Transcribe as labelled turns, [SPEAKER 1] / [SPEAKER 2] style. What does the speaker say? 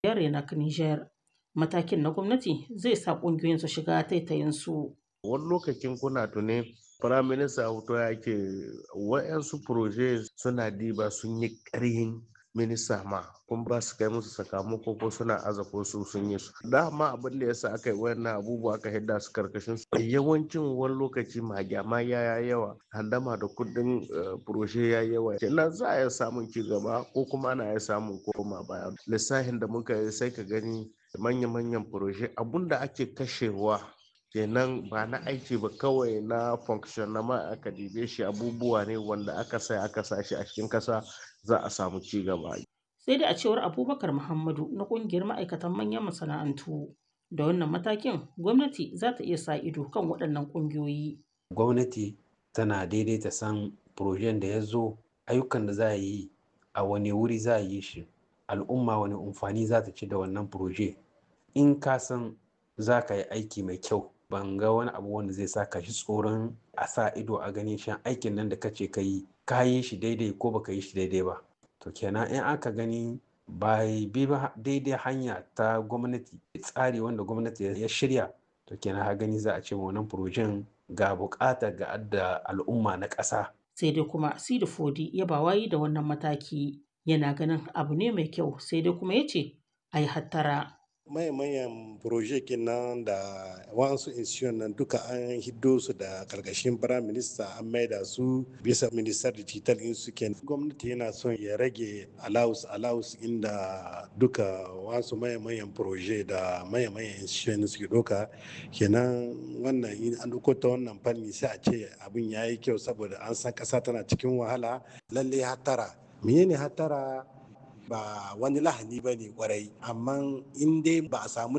[SPEAKER 1] Renac Niger. Matakin na gwamnati zai sa ƙungiyoyin su shiga taitayinsu.
[SPEAKER 2] Wani lokacin kuna tuni firaminista hoto ya ke wa'yansu proje suna diba sun yi ƙarhin minista ma kun ba su kai musu sakamako ko suna aza ko su sun yi su dama abin da yasa aka yi wayannan abubuwa aka hidda su karkashin su yawancin wani lokaci magyama ya yawa handama da kudin proje ya yawa kenan za a iya samun ci gaba ko kuma ana iya samun koma baya lissafin da muka yi sai ka gani manya-manyan proje abunda ake kashewa kenan ba na aiki ba kawai na function na ma aka dibe shi abubuwa ne wanda aka sa shi a cikin kasa za a samu ci gaba.
[SPEAKER 1] Sai dai a cewar Abubakar Muhammadu na ƙungiyar ma'aikatan manyan masana'antu da wannan matakin gwamnati za ta iya sa ido kan waɗannan ƙungiyoyi.
[SPEAKER 3] Gwamnati tana daidaita san projen da ya zo ayyukan da za a yi a wani wuri za a yi shi al'umma wani amfani za ta ci da wannan proje in ka san za ka yi aiki mai kyau ban ga wani abu wanda zai saka shi tsoron a sa ido a ganin shan aikin nan da kace ka yi shi daidai ko baka yi shi daidai ba to kenan in aka gani bai bi ba daidai hanya ta gwamnati tsari wanda gwamnati ya shirya to kenan ha gani za a ce wannan projen ga bukata ga adda al'umma na ƙasa.
[SPEAKER 1] Sai dai kuma Sidi Fodi ya ba wayi da wannan mataki yana ganin abu ne mai kyau sai dai kuma ya ce a yi hattara.
[SPEAKER 4] Mayan proje kenan da wasu institution nan duka an hiddo su da karkashin prime minister an maida su bisa minister digital in su ken gwamnati yana son ya rage allowance inda duka wasu mayan proje da mayan institution suke doka kenan wannan in an duko ta wannan fanni sai a ce abin yayi kyau saboda an san kasa tana cikin wahala lalle hatara menene hatara ba wani lahani ba ne kwarai amma in dai ba a samu